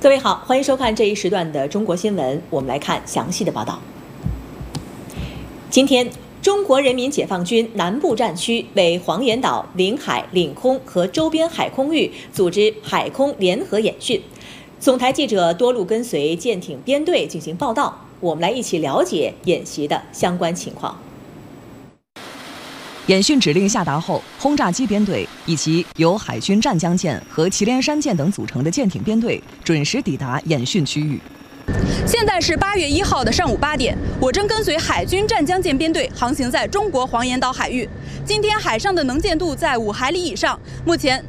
各位好，欢迎收看这一时段的中国新闻，我们来看详细的报道。今天，中国人民解放军南部战区为黄岩岛领海、领空和周边海空域组织海空联合演训，总台记者多路跟随舰艇编队进行报道。我们来一起了解演习的相关情况。 演训指令下达后，轰炸机编队以及由海军湛江舰和祁连山舰等组成的舰艇编队准时抵达演训区域。 现在是8月1号的上午8点，我正跟随海军湛江舰编队航行在中国黄岩岛海域。今天海上的能见度在5海里以上，目前